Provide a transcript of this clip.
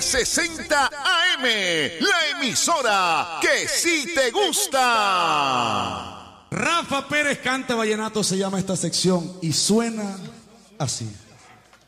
1060 AM, la emisora que sí te gusta. Rafa Pérez canta vallenato, se llama esta sección y suena así.